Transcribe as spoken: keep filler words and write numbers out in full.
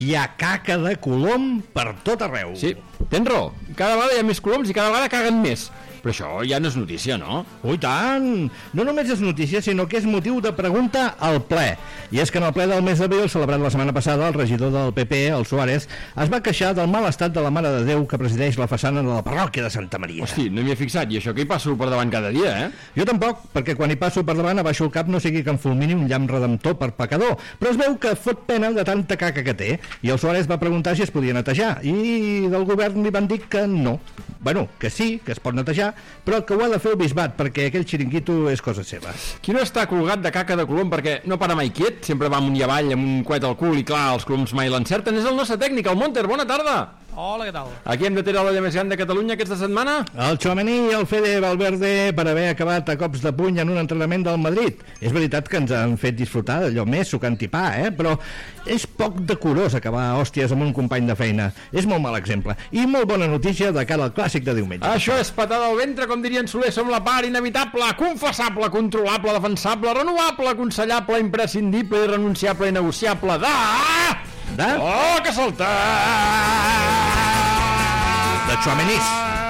Hi ha caca de colom per tot arreu. Sí, tens raó. Cada vegada hi ha més coloms i cada vegada caguen més. Però això ja no és notícia, no? Ui, tant! No només és notícia, sinó que és motiu de pregunta al ple. I és que en el ple del mes d'abril, celebrat la setmana passada, el regidor del P P, el Suárez, es va queixar del mal estat de la Mare de Déu que presideix la façana de la parròquia de Santa Maria. Hosti, no m'hi he fixat, i això que hi passo per davant cada dia, eh? Jo tampoc, perquè quan hi passo per davant abaixo el cap no sigui que em fulmini un llamp redemptor per pecador, però es veu que fot pena de tanta caca que té, i el Suárez va preguntar si es podia netejar, i del govern li van dir que no. Bueno, que sí, que es pot netejar, però que ho ha de fer el bisbat, perquè aquell xiringuito és cosa seva. Qui no està colgat de caca de colom perquè no para mai quiet, sempre va amunt i avall amb un coet al cul i clar, els coloms mai l'encerten, és el nostre tècnic, el Monter. Bona tarda! Hola, què tal? Aquí hem de tirar l'olla més gran de Catalunya aquesta setmana? El Tchouaméni i el Fede Valverde per haver acabat a cops de puny en un entrenament del Madrid. És veritat que ens han fet disfrutar d'allò més sucant i pa, eh? Però és poc decorós acabar a hòsties amb un company de feina. És molt mal exemple. I molt bona notícia de cara al clàssic de diumenge. Això és patada al ventre, com dirien Soler, som la part inevitable, confessable, controlable, defensable, renovable, aconsellable, imprescindible, irrenunciable i negociable de... De? Oh, que saltar! De Tchouaménis.